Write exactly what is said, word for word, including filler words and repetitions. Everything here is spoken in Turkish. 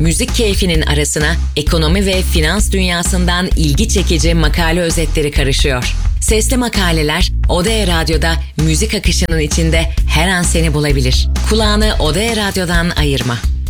Müzik keyfinin arasına ekonomi ve finans dünyasından ilgi çekici makale özetleri karışıyor. Sesli makaleler Odea Radyo'da müzik akışının içinde her an seni bulabilir. Kulağını Odea Radyo'dan ayırma.